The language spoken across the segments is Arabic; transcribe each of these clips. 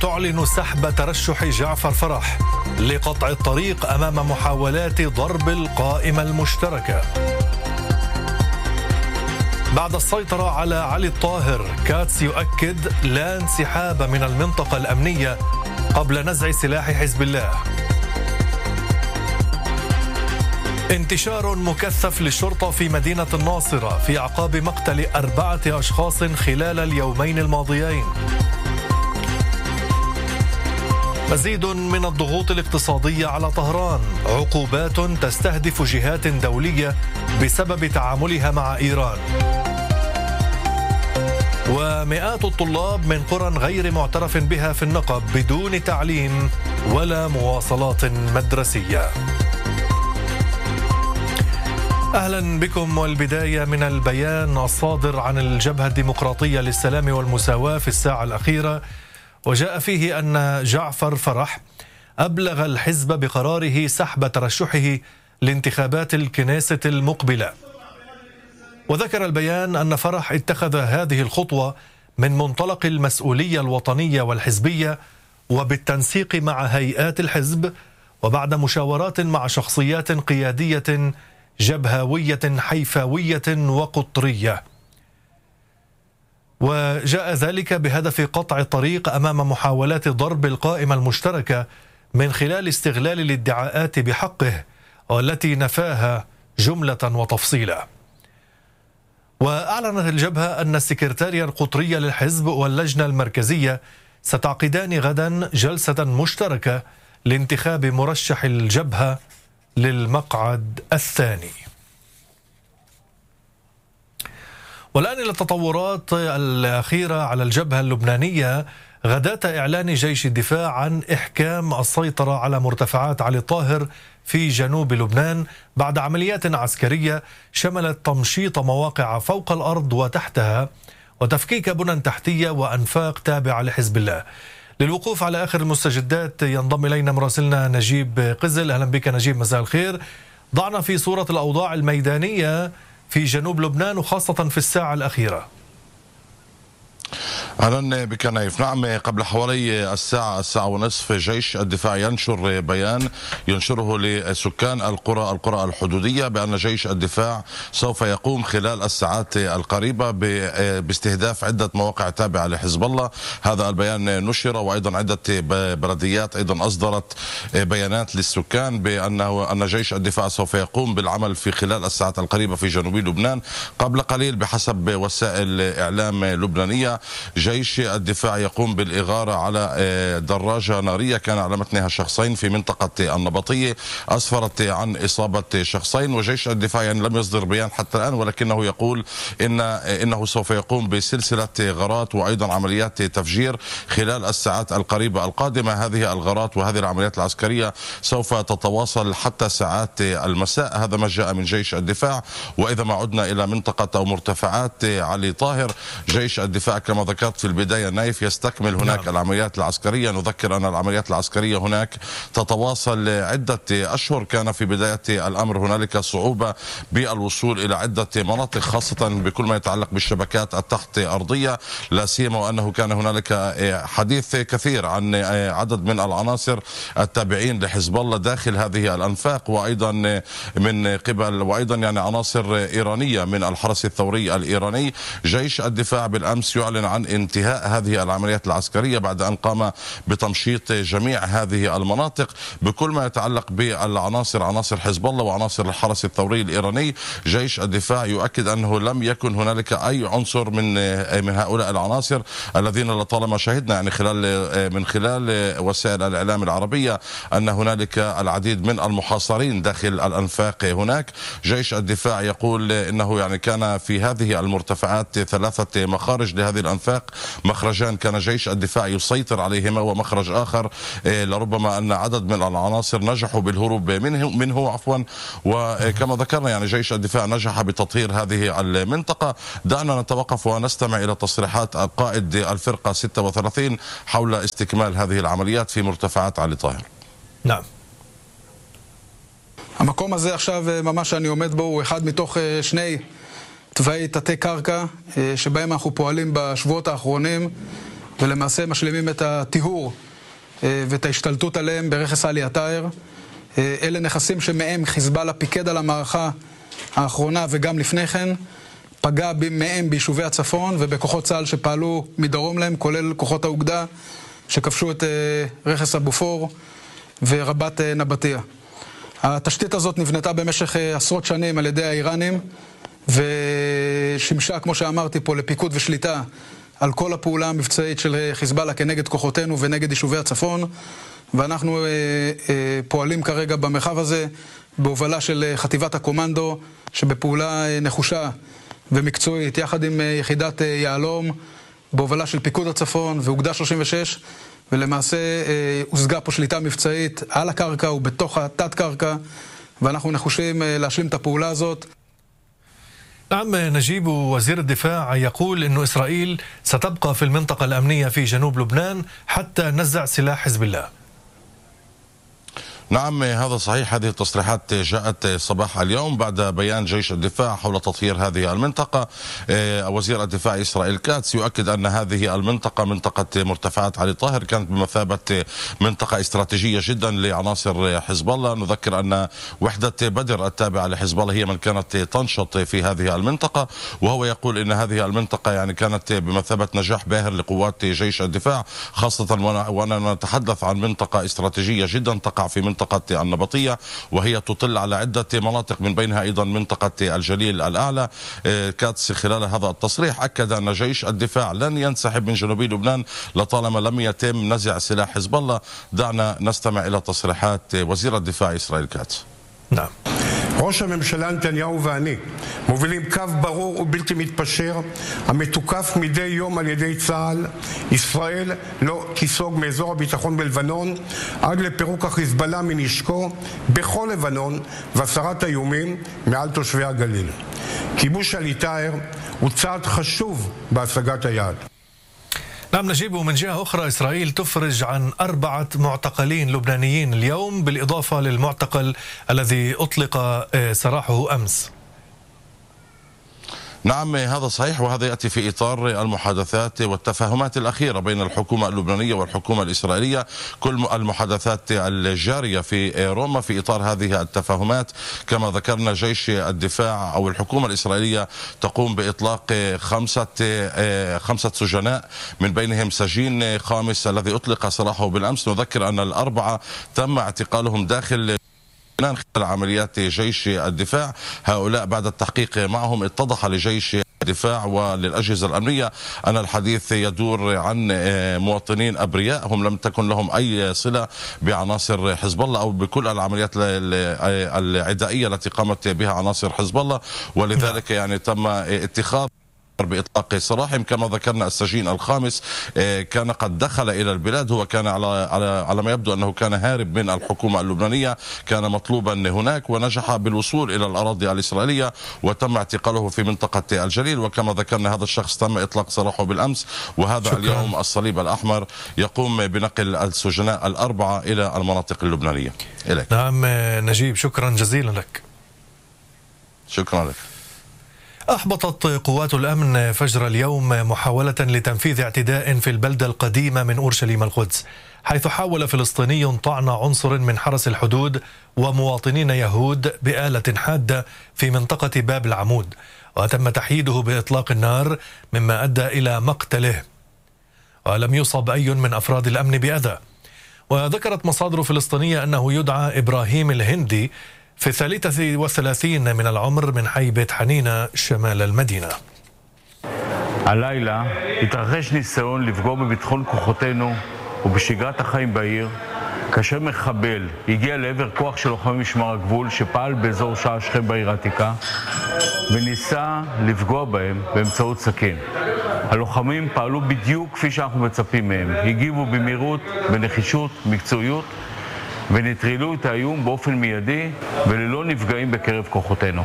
تعلن سحب ترشح جعفر فرح لقطع الطريق أمام محاولات ضرب القائمة المشتركة. بعد السيطرة على علي الطاهر، كاتس يؤكد لا انسحاب من المنطقة الأمنية قبل نزع سلاح حزب الله. انتشار مكثف للشرطة في مدينة الناصرة في أعقاب مقتل 4 أشخاص خلال اليومين الماضيين. مزيد من الضغوط الاقتصادية على طهران، عقوبات تستهدف جهات دولية بسبب تعاملها مع إيران. ومئات الطلاب من قرى غير معترف بها في النقب بدون تعليم ولا مواصلات مدرسية. أهلا بكم، والبداية من البيان الصادر عن الجبهة الديمقراطية للسلام والمساواة في الساعة الأخيرة، وجاء فيه أن جعفر فرح أبلغ الحزب بقراره سحب ترشحه لانتخابات الكنيسة المقبلة. وذكر البيان أن فرح اتخذ هذه الخطوة من منطلق المسؤولية الوطنية والحزبية وبالتنسيق مع هيئات الحزب، وبعد مشاورات مع شخصيات قيادية جبهوية حيفاوية وقطرية. وجاء ذلك بهدف قطع الطريق أمام محاولات ضرب القائمة المشتركة من خلال استغلال الادعاءات بحقه، والتي نفاها جملة وتفصيلا. وأعلنت الجبهة أن السكرتارية القطرية للحزب واللجنة المركزية ستعقدان غدا جلسة مشتركة لانتخاب مرشح الجبهة للمقعد الثاني. والآن إلى التطورات الأخيرة على الجبهة اللبنانية. غداة إعلان جيش الدفاع عن إحكام السيطرة على مرتفعات علي الطاهر في جنوب لبنان بعد عمليات عسكرية شملت تمشيط مواقع فوق الأرض وتحتها وتفكيك بنى تحتية وأنفاق تابعة لحزب الله. للوقوف على آخر المستجدات ينضم إلينا مراسلنا نجيب قزل. أهلا بك نجيب، مساء الخير. ضعنا في صورة الأوضاع الميدانية في جنوب لبنان وخاصة في الساعة الأخيرة. أهلا بك نايف. نعم، قبل حوالي الساعة ونصف جيش الدفاع ينشر بيان ينشره لسكان القرى الحدودية بأن جيش الدفاع سوف يقوم خلال الساعات القريبة باستهداف عدة مواقع تابعة لحزب الله. هذا البيان نشر، وأيضا عدة بلديات أيضا أصدرت بيانات للسكان بأن جيش الدفاع سوف يقوم بالعمل في خلال الساعات القريبة في جنوب لبنان. قبل قليل بحسب وسائل إعلام لبنانية، جيش الدفاع يقوم بالإغارة على دراجة نارية كان على متنها شخصين في منطقة النبطية، أسفرت عن إصابة شخصين. وجيش الدفاع يعني لم يصدر بيان حتى الآن، ولكنه يقول إنه سوف يقوم بسلسلة غارات وأيضا عمليات تفجير خلال الساعات القريبة القادمة. هذه الغارات وهذه العمليات العسكرية سوف تتواصل حتى ساعات المساء. هذا ما جاء من جيش الدفاع. وإذا ما عدنا إلى منطقة أو مرتفعات علي طاهر، جيش الدفاع كما ذكرت في البداية نايف يستكمل هناك العمليات العسكرية. نذكر أن العمليات العسكرية هناك تتواصل عدة أشهر. كان في بداية الأمر هنالك صعوبة بالوصول إلى عدة مناطق، خاصة بكل ما يتعلق بالشبكات التحت أرضية، لا سيما وأنه كان هنالك حديث كثير عن عدد من العناصر التابعين لحزب الله داخل هذه الأنفاق، وأيضا من قبل وأيضا يعني عناصر إيرانية من الحرس الثوري الإيراني. جيش الدفاع بالأمس يعلن عن انتهاء هذه العمليات العسكرية بعد أن قام بتمشيط جميع هذه المناطق بكل ما يتعلق بالعناصر، عناصر حزب الله وعناصر الحرس الثوري الإيراني. جيش الدفاع يؤكد أنه لم يكن هنالك أي عنصر من هؤلاء العناصر الذين لطالما شهدنا يعني من خلال وسائل الإعلام العربية أن هنالك العديد من المحاصرين داخل الأنفاق هناك. جيش الدفاع يقول إنه يعني كان في هذه المرتفعات 3 مخارج لهذه الأنفاق. مخرجان كان جيش الدفاع يسيطر عليهما، ومخرج آخر لربما أن عدد من العناصر نجحوا بالهروب منه وكما ذكرنا يعني جيش الدفاع نجح بتطهير هذه المنطقة. دعنا نتوقف ونستمع إلى تصريحات قائد الفرقة 36 حول استكمال هذه العمليات في مرتفعات علي طاهر. نعم. המקום הזה עכשיו ממש שאני עומד בו הוא אחד מתוך שני תוואי תתי קרקע שבהם אנחנו פועלים בשבועות האחרונים ולמעשה משלימים את הטיהור ואת ההשתלטות עליהם ברכס עלי עטאר. אלה נכסים שמהם חיזבאללה פיקד על המערכה האחרונה וגם לפני כן, פגע מהם ביישובי הצפון ובכוחות צה"ל שפעלו מדרום להם, כולל כוחות האוגדה שכבשו את רכס הבופור ורבת נבטיה. התשתית הזאת נבנתה במשך עשרות שנים על ידי האיראנים ושימשה, כמו שאמרתי פה, לפיקוד ושליטה על כל הפעולה המבצעית של חיזבאללה כנגד כוחותינו ונגד יישובי הצפון, ואנחנו פועלים כרגע במרחב הזה בהובלה של חטיבת הקומנדו, שבפעולה נחושה ומקצועית יחד עם יחידת יעלום, בהובלה של פיקוד הצפון ואוגדה 36, ולמעשה הושגה פה שליטה מבצעית על הקרקע ובתוך התת קרקע, ואנחנו נחושים להשלים את הפעולה הזאת. نعم نجيب، وزير الدفاع يقول أن إسرائيل ستبقى في المنطقة الأمنية في جنوب لبنان حتى نزع سلاح حزب الله. نعم هذا صحيح. هذه التصريحات جاءت صباح اليوم بعد بيان جيش الدفاع حول تطهير هذه المنطقة. وزير الدفاع إسرائيل كاتس يؤكد أن هذه المنطقة منطقة مرتفعات علي طاهر كانت بمثابة منطقة استراتيجية جدا لعناصر حزب الله. نذكر أن وحدة بدر التابعة لحزب الله هي من كانت تنشط في هذه المنطقة، وهو يقول أن هذه المنطقة يعني كانت بمثابة نجاح باهر لقوات جيش الدفاع، خاصة وأننا نتحدث عن منطقة استراتيجية جدا تقع في منطقة النبطية، وهي تطل على عدة مناطق من بينها أيضا منطقة الجليل الأعلى. كاتس خلال هذا التصريح أكد أن جيش الدفاع لن ينسحب من جنوب لبنان لطالما لم يتم نزع سلاح حزب الله. دعنا نستمع إلى تصريحات وزير الدفاع إسرائيل كاتس. نعم. ראש הממשלה נתניהו ואני מובילים קו ברור ובלתי מתפשר המתוקף מדי יום על ידי צה"ל. ישראל לא תיסוג מאזור הביטחון בלבנון עד לפירוק החיזבאללה מנשקו בכל לבנון והסרת האיומים מעל תושבי הגליל. כיבוש עלי טאהר הוא צעד חשוב בהשגת היעד. نعم نجيب، من جهة أخرى إسرائيل تفرج عن 4 معتقلين لبنانيين اليوم بالإضافة للمعتقل الذي أطلق سراحه أمس. نعم هذا صحيح، وهذا يأتي في إطار المحادثات والتفاهمات الأخيرة بين الحكومة اللبنانية والحكومة الإسرائيلية. كل المحادثات الجارية في روما في إطار هذه التفاهمات. كما ذكرنا جيش الدفاع أو الحكومة الإسرائيلية تقوم بإطلاق 5 سجناء، من بينهم سجين خامس الذي أطلق سراحه بالأمس. نذكر أن ال4 تم اعتقالهم داخل خلال عمليات جيش الدفاع. هؤلاء بعد التحقيق معهم اتضح لجيش الدفاع وللأجهزة الأمنية أن الحديث يدور عن مواطنين أبرياء هم لم تكن لهم أي صلة بعناصر حزب الله أو بكل العمليات العدائية التي قامت بها عناصر حزب الله، ولذلك يعني تم اتخاذ بإطلاق سراحهم. كما ذكرنا السجين الخامس كان قد دخل إلى البلاد، هو كان على ما يبدو أنه كان هارب من الحكومة اللبنانية، كان مطلوبا هناك ونجح بالوصول إلى الأراضي الإسرائيلية وتم اعتقاله في منطقة الجليل. وكما ذكرنا هذا الشخص تم إطلاق سراحه بالأمس، وهذا شكرا. اليوم الصليب الأحمر يقوم بنقل السجناء ال4 إلى المناطق اللبنانية. إليك. نعم نجيب، شكرا جزيلا لك. شكرا لك. أحبطت قوات الأمن فجر اليوم محاولة لتنفيذ اعتداء في البلدة القديمة من أورشليم القدس، حيث حاول فلسطيني طعن عنصر من حرس الحدود ومواطنين يهود بآلة حادة في منطقة باب العمود، وتم تحييده بإطلاق النار مما أدى إلى مقتله، ولم يصب أي من أفراد الأمن بأذى. وذكرت مصادر فلسطينية أنه يدعى إبراهيم الهندي في 33 من العمر من حي بيت حنينة شمال المدينة. הלילה התרחש ניסיון לפגוע בביטחון כוחותינו ובשגרת החיים בעיר, כאשר מחבל הגיע לעבר כוח של לוחמי משמר הגבול שפעל באזור שער שכם בעיר העתיקה וניסה לפגוע בהם באמצעות סכין. הלוחמים פעלו בדיוק כפי שאנחנו מצפים מהם, הגיבו במהירות, בנחישות, מקצועיות, ונטרלו את האיום באופן מיידי וללא נפגעים בקרב כוחותינו.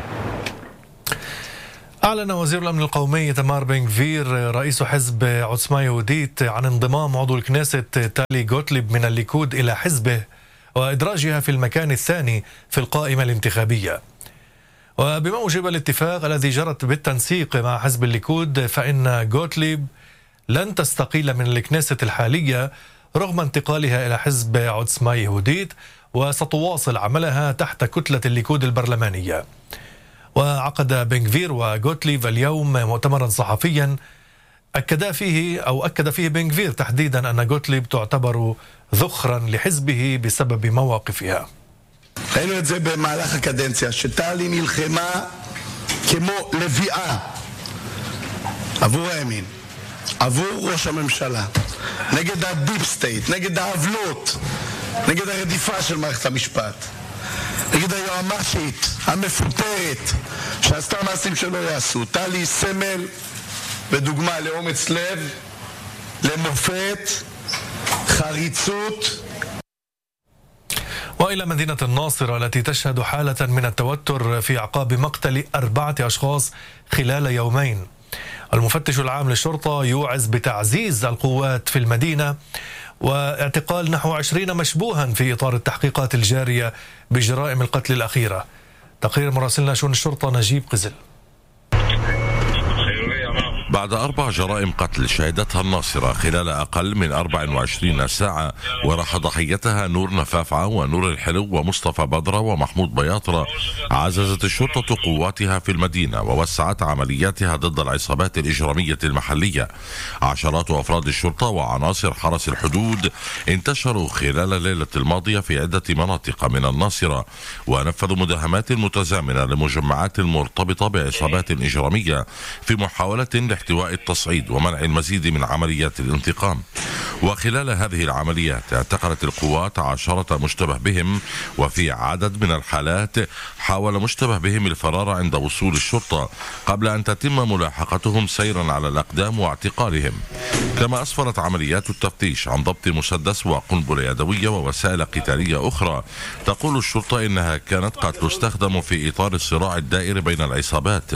أعلن وزير الأمن القومي تمار بن غفير رئيس حزب عصمة يهوديت عن انضمام عضو الكنيست تالي غوتليب من الليكود إلى حزبه وإدراجها في المكان الثاني في القائمة الانتخابية. وبموجب الاتفاق الذي جرت بالتنسيق مع حزب الليكود، فإن غوتليب لن تستقيل من الكنيست الحالية رغم انتقالها إلى حزب عودسما يهوديت، وستواصل عملها تحت كتلة الليكود البرلمانية. وعقد بن غفير وغوتليف اليوم مؤتمرا صحفيا أكد فيه بن غفير تحديدا أن غوتليف تعتبر ذخرا לחזבه بسبب مواقفها. ראינו את זה במהלך הקדנציה, שטלי נלחמה כמו לביאה עבור הימין, עבור ראש הממשלה, נגד הדיפ סטייט, נגד העוולות, נגד הרדיפה של מערכת המשפט, נגד היועמ"שית המפוטרת שעשתה מעשים שלא יעשו. טלי סמל ודוגמה לאומץ לב, למופת, חריצות. وإلى مدينة الناصرة التي تشهد حالة من التوتر في أعقاب مقتل 4 أشخاص خلال يومين. المفتش العام للشرطة يوعز بتعزيز القوات في المدينة واعتقال نحو 20 مشبوها في إطار التحقيقات الجارية بجرائم القتل الأخيرة. تقرير مراسلنا شؤون الشرطة نجيب قزل. بعد 4 جرائم قتل شهدتها الناصرة خلال أقل من 24 ساعة، وراح ضحيتها نور نفافعة ونور الحلو ومصطفى بدرة ومحمود بياطرة، عززت الشرطة قواتها في المدينة ووسعت عملياتها ضد العصابات الإجرامية المحلية. عشرات أفراد الشرطة وعناصر حرس الحدود انتشروا خلال الليلة الماضية في عدة مناطق من الناصرة، ونفذوا مداهمات متزامنة لمجمعات مرتبطة بعصابات إجرامية في محاولة لاحتواء التصعيد ومنع المزيد من عمليات الانتقام. وخلال هذه العمليات اعتقلت القوات 10 مشتبه بهم، وفي عدد من الحالات حاول مشتبه بهم الفرار عند وصول الشرطة قبل أن تتم ملاحقتهم سيرا على الأقدام واعتقالهم. كما أسفرت عمليات التفتيش عن ضبط مسدس وقنبلة يدوية ووسائل قتالية أخرى. تقول الشرطة إنها كانت قد تستخدم في إطار الصراع الدائري بين العصابات.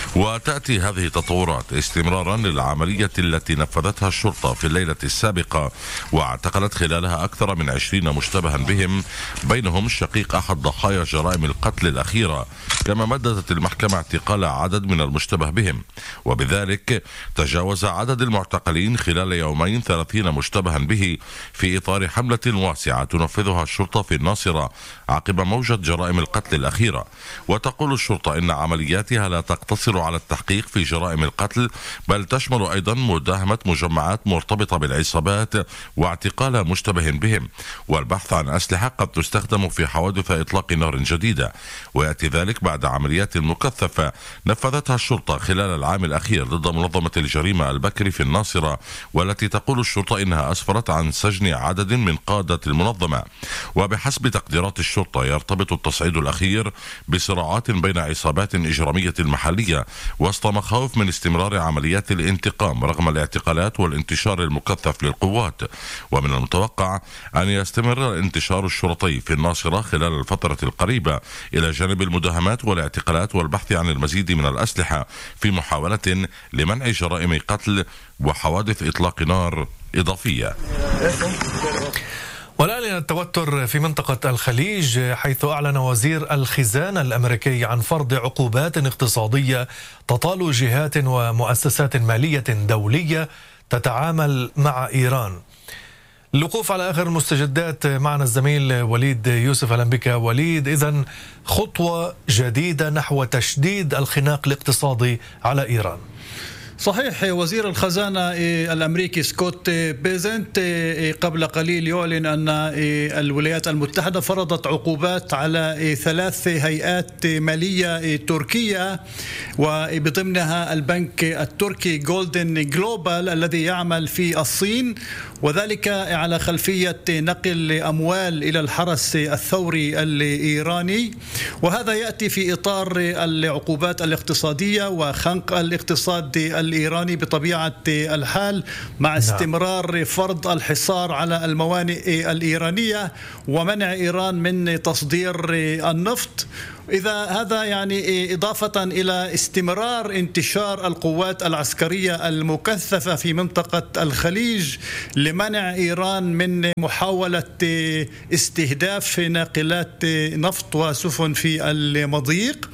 وتأتي هذه التطورات استمرارا للعملية التي نفذتها الشرطة في الليلة السابقة، واعتقلت خلالها أكثر من 20 مشتبها بهم، بينهم شقيق أحد ضحايا جرائم القتل الأخيرة. كما مددت المحكمة اعتقال عدد من المشتبه بهم، وبذلك تجاوز عدد المعتقلين خلال يومين 30 مشتبها به في إطار حملة واسعة تنفذها الشرطة في الناصرة عقب موجة جرائم القتل الأخيرة. وتقول الشرطة إن عملياتها لا تقتصر على التحقيق في جرائم القتل، بل تشمل أيضا مداهمة مجمعات مرتبطة بالعصابات واعتقال مشتبه بهم، والبحث عن أسلحة قد تستخدم في حوادث إطلاق نار جديدة. ويأتي ذلك بعد عمليات مكثفة نفذتها الشرطة خلال العام الأخير ضد منظمة الجريمة البكري في الناصرة، والتي تقول الشرطة إنها أسفرت عن سجن عدد من قادة المنظمة. وبحسب تقديرات الشرطة يرتبط التصعيد الأخير بصراعات بين عصابات إجرامية محلية وسط مخاوف من استمرار عمليات الانتقام رغم الاعتقالات والانتشار المكثف للقوات. ومن المتوقع أن يستمر الانتشار الشرطي في الناصرة خلال الفترة القريبة إلى جانب المداهمات والاعتقالات والبحث عن المزيد من الأسلحة في محاولة لمنع جرائم قتل وحوادث إطلاق نار إضافية. والآن إلى التوتر في منطقة الخليج، حيث أعلن وزير الخزانة الأمريكي عن فرض عقوبات اقتصادية تطال جهات ومؤسسات مالية دولية تتعامل مع إيران. الوقوف على آخر المستجدات معنا الزميل وليد يوسف. أهلا بك وليد. إذن خطوة جديدة نحو تشديد الخناق الاقتصادي على إيران. صحيح. وزير الخزانة الأمريكي سكوت بيزنت قبل قليل يعلن أن الولايات المتحدة فرضت عقوبات على 3 هيئات مالية تركية، وبضمنها البنك التركي جولدن جلوبال الذي يعمل في الصين، وذلك على خلفية نقل أموال إلى الحرس الثوري الإيراني. وهذا يأتي في إطار العقوبات الاقتصادية وخنق الاقتصاد الإيراني بطبيعة الحال، مع استمرار فرض الحصار على الموانئ الإيرانية ومنع إيران من تصدير النفط. إذا هذا يعني إضافة إلى استمرار انتشار القوات العسكرية المكثفة في منطقة الخليج لمنع إيران من محاولة استهداف ناقلات نفط وسفن في المضيق.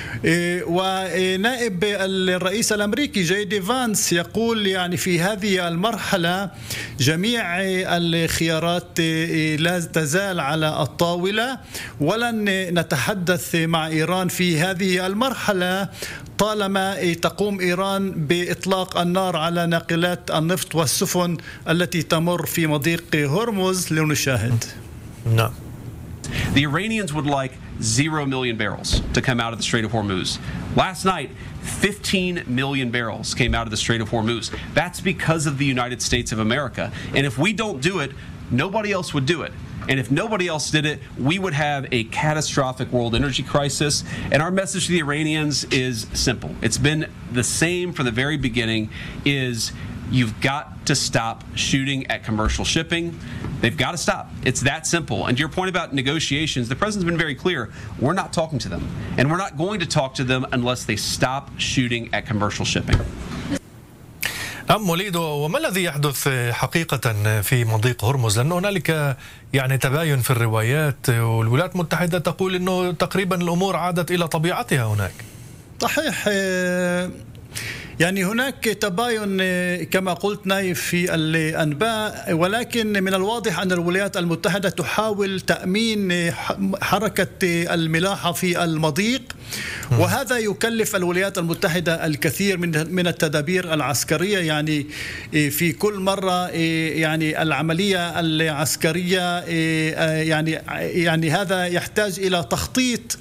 ونائب الرئيس الأمريكي جي دي فانس يقول يعني في هذه المرحلة جميع الخيارات لا تزال على الطاولة، ولن نتحدث مع إيران في هذه المرحلة طالما تقوم إيران بإطلاق النار على ناقلات النفط والسفن التي تمر في مضيق هرمز. لنشاهد. نعم. The Iranians would like 0 million barrels to come out of the Strait of Hormuz. Last night, 15 million barrels came out of the Strait of Hormuz. That's because of the United States of America. And if we don't do it, nobody else would do it. And if nobody else did it, we would have a catastrophic world energy crisis. And our message to the Iranians is simple. It's been the same from the very beginning, is you've got to stop shooting at commercial shipping. They've got to stop. It's that simple. And to your point about negotiations, the president's been very clear. We're not talking to them. And we're not going to talk to them unless they stop shooting at commercial shipping. نعم وليد، وما الذي يحدث حقيقة في مضيق هرمز؟ لأن هنالك يعني تباين في الروايات، والولايات المتحدة تقول أنه تقريبا الأمور عادت إلى طبيعتها هناك. صحيح، يعني هناك تباين كما قلت نايف في الأنباء، ولكن من الواضح أن الولايات المتحدة تحاول تأمين حركة الملاحة في المضيق، وهذا يكلف الولايات المتحدة الكثير من التدابير العسكرية. يعني في كل مرة يعني العملية العسكرية يعني هذا يحتاج إلى تخطيط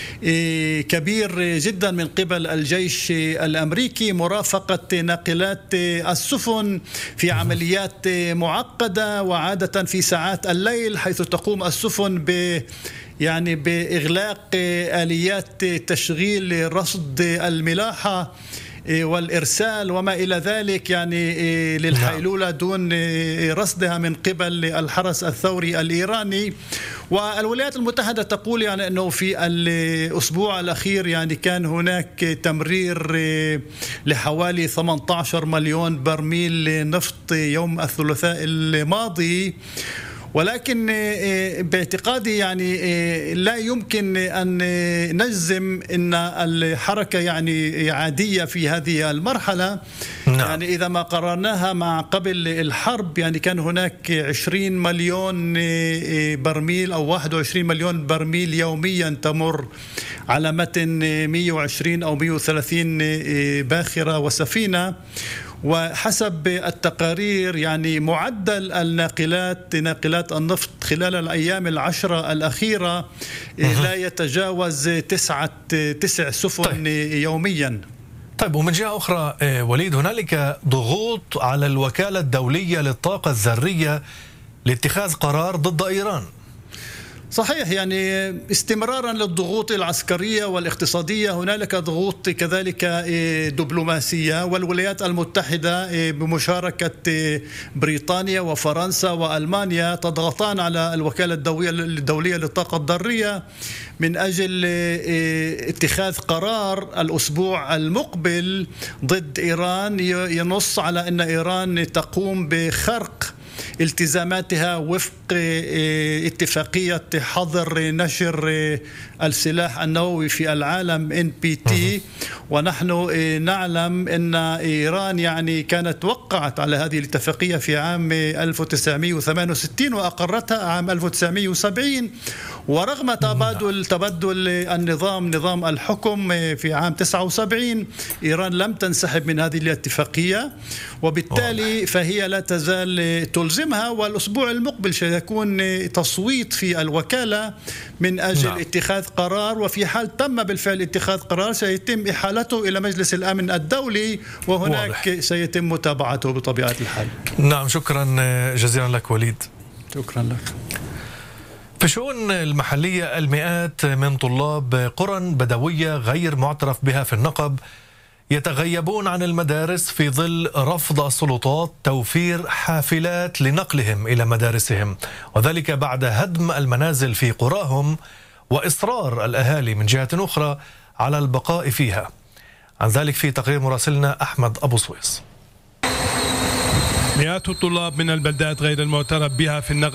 كبير جدا من قبل الجيش الأمريكي، مرافقة ناقلات السفن في عمليات معقدة وعادة في ساعات الليل، حيث تقوم السفن يعني بإغلاق آليات تشغيل رصد الملاحة والإرسال وما إلى ذلك، يعني للحيلولة دون رصدها من قبل الحرس الثوري الإيراني. والولايات المتحدة تقول يعني أنه في الأسبوع الأخير يعني كان هناك تمرير لحوالي 18 مليون برميل نفط يوم الثلاثاء الماضي، ولكن باعتقادي يعني لا يمكن أن نجزم أن الحركة يعني عادية في هذه المرحلة. يعني إذا ما قررناها مع قبل الحرب يعني كان هناك 20 مليون برميل أو 21 مليون برميل يوميا تمر على متن 120 أو 130 باخرة وسفينة، وحسب التقارير يعني معدل ناقلات النفط خلال الأيام العشرة الأخيرة لا يتجاوز 9 سفن يوميا. طيب، ومن جهة أخرى وليد، هنالك ضغوط على الوكالة الدولية للطاقة الذرية لاتخاذ قرار ضد إيران. صحيح، يعني استمرارا للضغوط العسكرية والاقتصادية هنالك ضغوط كذلك دبلوماسية، والولايات المتحدة بمشاركة بريطانيا وفرنسا وألمانيا تضغطان على الوكالة الدولية للطاقة الذرية من أجل اتخاذ قرار الأسبوع المقبل ضد إيران ينص على أن إيران تقوم بخرق التزاماتها وفق اتفاقية حظر نشر السلاح النووي في العالم NPT. ونحن نعلم أن إيران يعني كانت وقعت على هذه الاتفاقية في عام 1968 وأقرتها عام 1970، ورغم تبدل نظام الحكم في عام 79 إيران لم تنسحب من هذه الاتفاقية، وبالتالي فهي لا تزال تلزمها. والأسبوع المقبل سيكون تصويت في الوكالة من أجل اتخاذ قرار، وفي حال تم بالفعل اتخاذ قرار سيتم إحالته إلى مجلس الأمن الدولي، وهناك سيتم متابعته بطبيعة الحال. نعم، شكرا جزيلا لك وليد. شكرا لك. في الشؤون المحلية، المئات من طلاب قرى بدوية غير معترف بها في النقب يتغيبون عن المدارس في ظل رفض السلطات توفير حافلات لنقلهم إلى مدارسهم، وذلك بعد هدم المنازل في قراهم وإصرار الأهالي من جهة أخرى على البقاء فيها. عن ذلك في تقرير مراسلنا أحمد أبو سويس. مئات الطلاب من البلدات غير المعترف بها في النقب